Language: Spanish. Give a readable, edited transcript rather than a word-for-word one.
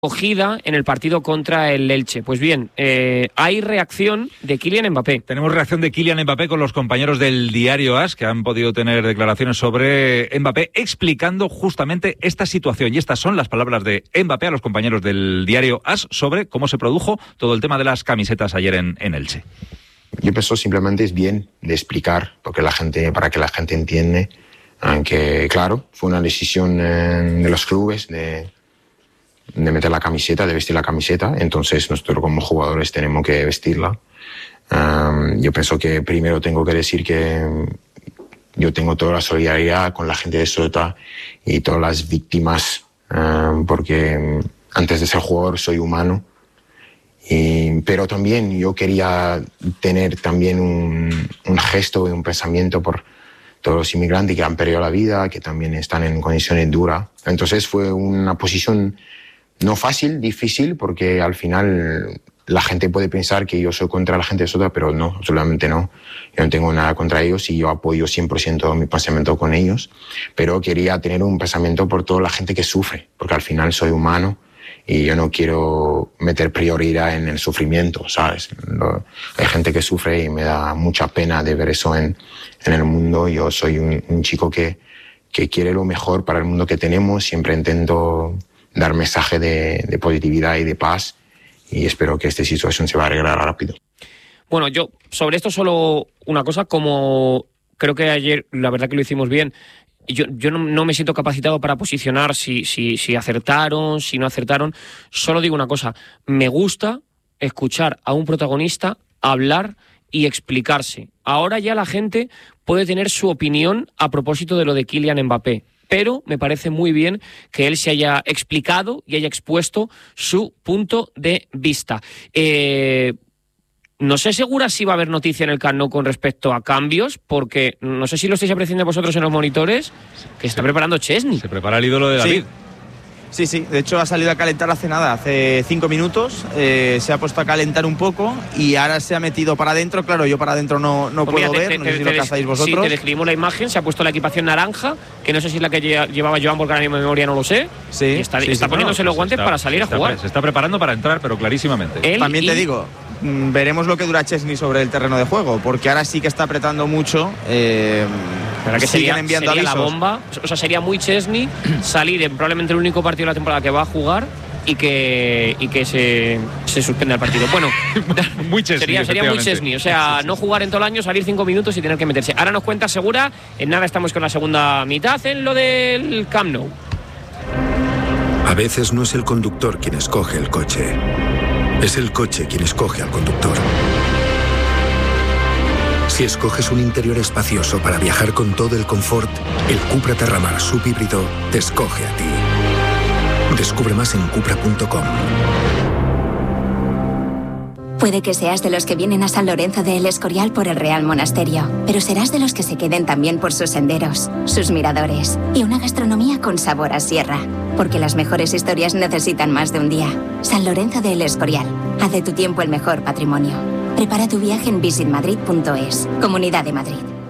acogida en el partido contra el Elche. Pues bien, hay reacción de Kylian Mbappé. Tenemos reacción de Kylian Mbappé con los compañeros del diario AS, que han podido tener declaraciones sobre Mbappé, explicando justamente esta situación. Y estas son las palabras de Mbappé a los compañeros del diario AS sobre cómo se produjo todo el tema de las camisetas ayer en Elche. Yo pienso simplemente es bien de explicar para que la gente entienda, aunque claro, fue una decisión de los clubes de meter la camiseta, de vestir la camiseta, entonces nosotros como jugadores tenemos que vestirla. Yo pienso que primero tengo que decir que yo tengo toda la solidaridad con la gente de Sota y todas las víctimas, porque antes de ser jugador soy humano, pero también yo quería tener también un gesto y un pensamiento por todos los inmigrantes que han perdido la vida, que también están en condiciones duras. Entonces fue una posición no fácil, difícil, porque al final la gente puede pensar que yo soy contra la gente de Sota, pero no, absolutamente no. Yo no tengo nada contra ellos y yo apoyo 100% mi pensamiento con ellos, pero quería tener un pensamiento por toda la gente que sufre, porque al final soy humano y yo no quiero meter prioridad en el sufrimiento, ¿sabes? Hay gente que sufre y me da mucha pena de ver eso en el mundo. Yo soy un chico que quiere lo mejor para el mundo que tenemos, siempre intento dar mensaje de positividad y de paz, y espero que esta situación se va a arreglar rápido. Bueno, yo sobre esto solo una cosa, como creo que ayer la verdad que lo hicimos bien, yo no me siento capacitado para posicionar si acertaron, si no acertaron. Solo digo una cosa, me gusta escuchar a un protagonista hablar y explicarse. Ahora ya la gente puede tener su opinión a propósito de lo de Kylian Mbappé, pero me parece muy bien que él se haya explicado y haya expuesto su punto de vista. No sé segura si va a haber noticia en el Camp Nou con respecto a cambios, porque no sé si lo estáis apreciando vosotros en los monitores, que se está preparando Chesney. Se prepara el ídolo de David. Sí, de hecho ha salido a calentar hace nada, hace 5 minutos, se ha puesto a calentar un poco y ahora se ha metido para adentro. Claro, yo para adentro no puedo ver, no sé si lo cazáis vosotros. Sí, te describimos la imagen, se ha puesto la equipación naranja, que no sé si es la que llevaba Joan, porque ahora mismo de memoria no lo sé. Sí, y está poniéndose los guantes para salir a jugar. Se está preparando para entrar, pero clarísimamente. También te digo, veremos lo que dura Chesney sobre el terreno de juego, porque ahora sí que está apretando mucho. ¿Verdad que sería la bomba? O sea, sería muy Chesney salir en probablemente el único partido de la temporada que va a jugar y que se suspenda el partido. Bueno, muy Chesney, sería muy Chesney. O sea, no jugar en todo el año, salir 5 minutos y tener que meterse. Ahora nos cuenta Segura. En nada estamos con la segunda mitad en lo del Camp Nou. A veces no es el conductor quien escoge el coche, es el coche quien escoge al conductor. Si escoges un interior espacioso para viajar con todo el confort, el Cupra Terramar subhíbrido te escoge a ti. Descubre más en cupra.com. Puede que seas de los que vienen a San Lorenzo de El Escorial por el Real Monasterio, pero serás de los que se queden también por sus senderos, sus miradores y una gastronomía con sabor a sierra, porque las mejores historias necesitan más de un día. San Lorenzo de El Escorial, haz de tu tiempo el mejor patrimonio. Prepara tu viaje en visitmadrid.es, Comunidad de Madrid.